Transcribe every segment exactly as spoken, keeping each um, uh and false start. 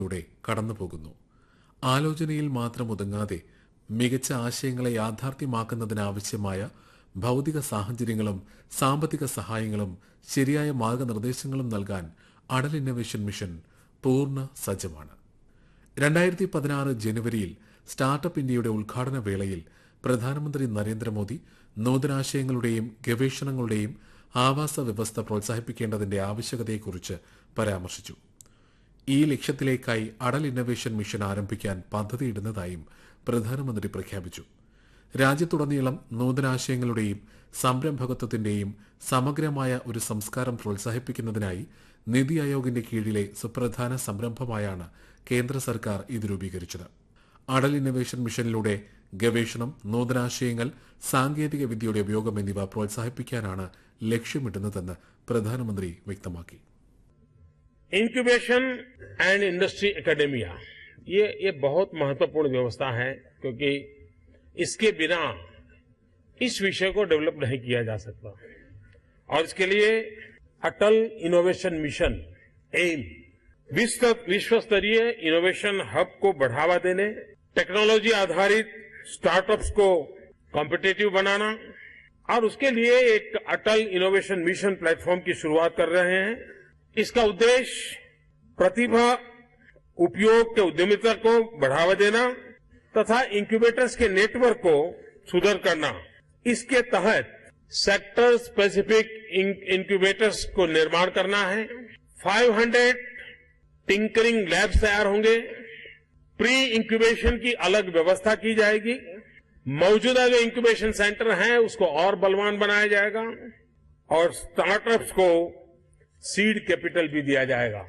ൂടെ കടന്നുപോകുന്നു. ആലോചനയിൽ മാത്രം ഒതുങ്ങാതെ മികച്ച ആശയങ്ങളെ യാഥാർത്ഥ്യമാക്കുന്നതിനാവശ്യമായ ഭൗതിക സാഹചര്യങ്ങളും സാമ്പത്തിക സഹായങ്ങളും ശരിയായ മാർഗനിർദ്ദേശങ്ങളും നൽകാൻ അടൽ ഇന്നൊവേഷൻ മിഷൻ പൂർണ്ണ സജ്ജമാണ്. രണ്ടായിരത്തി പതിനാറ് ജനുവരിയിൽ സ്റ്റാർട്ടപ്പ് ഇന്ത്യയുടെ ഉദ്ഘാടന വേളയിൽ പ്രധാനമന്ത്രി നരേന്ദ്രമോദി നൂതനാശയങ്ങളുടെയും ഗവേഷണങ്ങളുടെയും ആവാസ വ്യവസ്ഥ പ്രോത്സാഹിപ്പിക്കേണ്ടതിന്റെ ആവശ്യകതയെക്കുറിച്ച് പരാമർശിച്ചു. ഈ ലക്ഷ്യത്തിലേക്കായി അടൽ ഇന്നൊവേഷൻ മിഷൻ ആരംഭിക്കാൻ പദ്ധതിയിടുന്നതായും പ്രധാനമന്ത്രി പ്രഖ്യാപിച്ചു. രാജ്യത്തുടനീളം നൂതനാശയങ്ങളുടെയും സംരംഭകത്വത്തിന്റെയും സമഗ്രമായ ഒരു സംസ്കാരം പ്രോത്സാഹിപ്പിക്കുന്നതിനായി നിതി ആയോഗിന്റെ കീഴിലെ സുപ്രധാന സംരംഭമായാണ് കേന്ദ്ര സർക്കാർ ഇത് രൂപീകരിച്ചത്. അടൽ ഇന്നൊവേഷൻ മിഷനിലൂടെ ഗവേഷണം, നൂതനാശയങ്ങൾ, സാങ്കേതിക വിദ്യയുടെ ഉപയോഗം എന്നിവ പ്രോത്സാഹിപ്പിക്കാനാണ് ലക്ഷ്യമിടുന്നതെന്ന് പ്രധാനമന്ത്രി വ്യക്തമാക്കി. इंक्यूबेशन एंड इंडस्ट्री एकेडमिया ये ये बहुत महत्वपूर्ण व्यवस्था है, क्योंकि इसके बिना इस विषय को डेवलप नहीं किया जा सकता. और इसके लिए अटल इनोवेशन मिशन एम विश्व विश्व स्तरीय इनोवेशन हब को बढ़ावा देने, टेक्नोलॉजी आधारित स्टार्टअप्स को कॉम्पिटिटिव बनाना और उसके लिए एक अटल इनोवेशन मिशन प्लेटफॉर्म की शुरुआत कर रहे हैं. इसका उद्देश्य प्रतिभा उपयोग के उद्यमिता को बढ़ावा देना तथा इंक्यूबेटर्स के नेटवर्क को सुदृढ़ करना. इसके तहत सेक्टर स्पेसिफिक इंक्यूबेटर्स को निर्माण करना है. पाँच सौ टिंकरिंग लैब्स तैयार होंगे. प्री इंक्यूबेशन की अलग व्यवस्था की जाएगी. मौजूदा जो इंक्यूबेशन सेंटर हैं उसको और बलवान बनाया जाएगा और स्टार्टअप्स को सीड कैपिटल भी दिया जाएगा.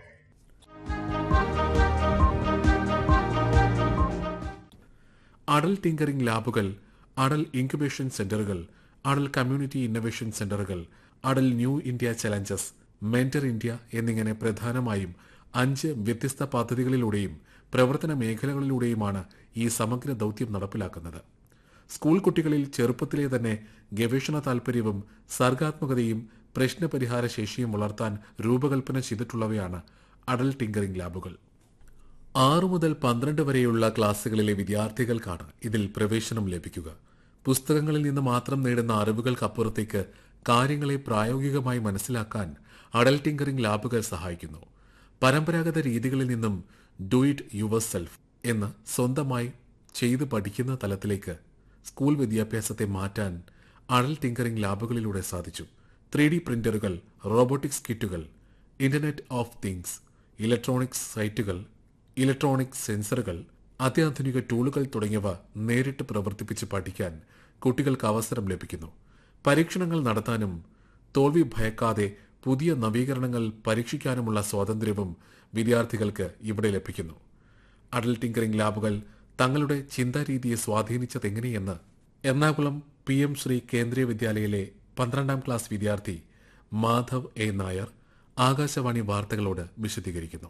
അടൽ ടിങ്കറിംഗ് ലാബുകൾ, അടൽ ഇൻക്യുബേഷൻ സെന്ററുകൾ, അടൽ കമ്മ്യൂണിറ്റി ഇന്നൊവേഷൻ സെന്ററുകൾ, Atal new India challenges, mentor India എന്നിങ്ങനെ പ്രധാനമായും അഞ്ച് വ്യത്യസ്ത പദ്ധതികളിലൂടെയും പ്രവർത്തന മേഖലകളിലൂടെയുമാണ് ഈ സമഗ്ര ദൌത്യം നടപ്പിലാക്കുന്നത്. സ്കൂൾ കുട്ടികളിൽ ചെറുപ്പത്തിലെ തന്നെ ഗവേഷണ താൽപര്യവും സർഗാത്മകതയും പ്രശ്നപരിഹാര ശേഷിയും വളർത്താൻ രൂപകൽപ്പന ചെയ്തിട്ടുള്ളവയാണ് അടൽ ടിങ്കറിംഗ് ലാബുകൾ. ആറു മുതൽ പന്ത്രണ്ട് വരെയുള്ള ക്ലാസുകളിലെ വിദ്യാർത്ഥികൾക്കാണ് ഇതിൽ പ്രവേശനം ലഭിക്കുക. പുസ്തകങ്ങളിൽ നിന്ന് മാത്രം നേടുന്ന അറിവുകൾക്കപ്പുറത്തേക്ക് കാര്യങ്ങളെ പ്രായോഗികമായി മനസ്സിലാക്കാൻ അടൽ ടിങ്കറിംഗ് ലാബുകൾ സഹായിക്കുന്നു. പരമ്പരാഗത രീതികളിൽ നിന്നും ഡു ഇറ്റ് യുവർ സെൽഫ് എന്ന് സ്വന്തമായി ചെയ്തു പഠിക്കുന്ന തലത്തിലേക്ക് സ്കൂൾ വിദ്യാഭ്യാസത്തെ മാറ്റാൻ അടൽ ടിങ്കറിംഗ് ലാബുകളിലൂടെ സാധിച്ചു. ത്രീ ഡി പ്രിന്ററുകൾ, റോബോട്ടിക്സ് കിറ്റുകൾ, ഇന്റർനെറ്റ് ഓഫ് തിങ്സ്, ഇലക്ട്രോണിക്സ് സൈറ്റുകൾ, ഇലക്ട്രോണിക് സെൻസറുകൾ, അത്യാധുനിക ടൂളുകൾ തുടങ്ങിയവ നേരിട്ട് പ്രവർത്തിപ്പിച്ച് പഠിക്കാൻ കുട്ടികൾക്ക് അവസരം ലഭിക്കുന്നു. പരീക്ഷണങ്ങൾ നടത്താനും തോൽവി ഭയക്കാതെ പുതിയ നവീകരണങ്ങൾ പരീക്ഷിക്കാനുമുള്ള സ്വാതന്ത്ര്യവും വിദ്യാർത്ഥികൾക്ക് ഇവിടെ ലഭിക്കുന്നു. അടൽ ടിങ്കറിംഗ് ലാബുകൾ തങ്ങളുടെ ചിന്താരീതിയെ സ്വാധീനിച്ചതെങ്ങനെയെന്ന് എറണാകുളം പി എം ശ്രീ കേന്ദ്രീയ വിദ്യാലയയിലെ പന്ത്രണ്ടാം ക്ലാസ് വിദ്യാർത്ഥി മാധവ് എ നായർ ആകാശവാണി വാർത്തകളോട് വിശദീകരിക്കുന്നു.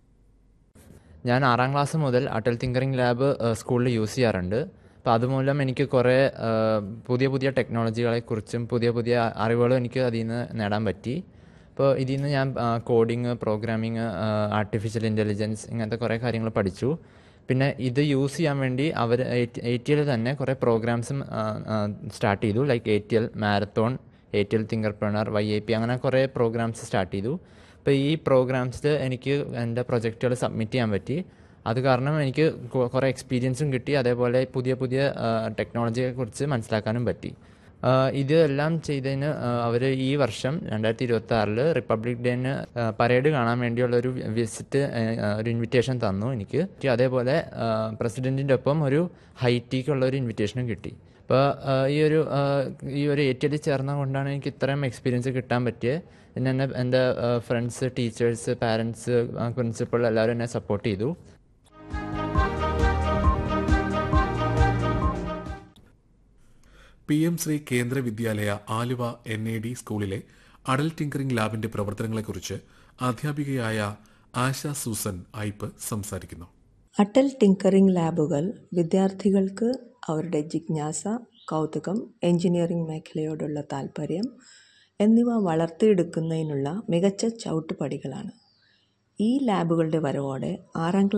ഞാൻ ആറാം ക്ലാസ് മുതൽ അടൽ ടിങ്കറിംഗ് ലാബ് സ്കൂളിൽ യൂസ് ചെയ്യാറുണ്ട്. അപ്പോൾ അതുമൂലം എനിക്ക് കുറേ പുതിയ പുതിയ ടെക്നോളജികളെക്കുറിച്ചും പുതിയ പുതിയ അറിവുകളും എനിക്ക് അതിൽ നിന്ന് നേടാൻ പറ്റി. അപ്പോൾ ഇതിൽ നിന്ന് ഞാൻ കോഡിങ്, പ്രോഗ്രാമിങ്, ആർട്ടിഫിഷ്യൽ ഇൻ്റലിജൻസ് ഇങ്ങനത്തെ കുറേ കാര്യങ്ങൾ പഠിച്ചു. പിന്നെ ഇത് യൂസ് ചെയ്യാൻ വേണ്ടി അവർ എ ടി എൽ തന്നെ കുറേ പ്രോഗ്രാംസും സ്റ്റാർട്ട് ചെയ്തു. Like A T L marathon, A T L തിങ്കർപ്രണർ, Y I P അങ്ങനെ കുറേ പ്രോഗ്രാംസ് സ്റ്റാർട്ട് ചെയ്തു. അപ്പോൾ ഈ പ്രോഗ്രാംസിൽ എനിക്ക് എൻ്റെ പ്രൊജക്റ്റുകൾ സബ്മിറ്റ് ചെയ്യാൻ പറ്റി. അത് കാരണം എനിക്ക് കുറേ എക്സ്പീരിയൻസും കിട്ടി. അതേപോലെ പുതിയ പുതിയ ടെക്നോളജിയെക്കുറിച്ച് മനസ്സിലാക്കാനും പറ്റി. ഇതെല്ലാം ചെയ്തതിന് അവർ ഈ വർഷം രണ്ടായിരത്തി ഇരുപത്തി ആറിൽ റിപ്പബ്ലിക് ഡേന് പരേഡ് കാണാൻ വേണ്ടിയുള്ളൊരു വിസിറ്റ്, ഒരു ഇൻവിറ്റേഷൻ തന്നു എനിക്ക്. അതേപോലെ പ്രസിഡൻറ്റിൻ്റെ ഒപ്പം ഒരു ഹൈറ്റിക്കുള്ള ഒരു ഇൻവിറ്റേഷനും കിട്ടി. അപ്പോൾ ഈ ഒരു ഈ ഒരു എ ടി എല്ലിൽ ചേർന്നത് കൊണ്ടാണ് എനിക്ക് ഇത്രയും എക്സ്പീരിയൻസ് കിട്ടാൻ പറ്റിയത്. പിന്നെ എന്നെ എൻ്റെ ഫ്രണ്ട്സ്, ടീച്ചേഴ്സ്, പാരൻസ്, പ്രിൻസിപ്പൾ എല്ലാവരും എന്നെ സപ്പോർട്ട് ചെയ്തു. പി എം ശ്രീ കേന്ദ്ര വിദ്യാലയ ആലുവ എൻ എ ഡി സ്കൂളിലെ അടൽ ടിങ്കറിംഗ് ലാബിന്റെ പ്രവർത്തനങ്ങളെക്കുറിച്ച് അധ്യാപികയായ ആശ സൂസൻ ഐപ്പ് സംസാരിക്കുന്നു. അടൽ ടിങ്കറിംഗ് ലാബുകൾ വിദ്യാർത്ഥികൾക്ക് അവരുടെ ജിജ്ഞാസ, കൗതുകം, എഞ്ചിനീയറിംഗ് മേഖലയോടുള്ള താൽപ്പര്യം എന്നിവ വളർത്തിയെടുക്കുന്നതിനുള്ള മികച്ച ചവിട്ടുപടികളാണ്. ഈ ലാബുകളുടെ വരവോടെ ആറാം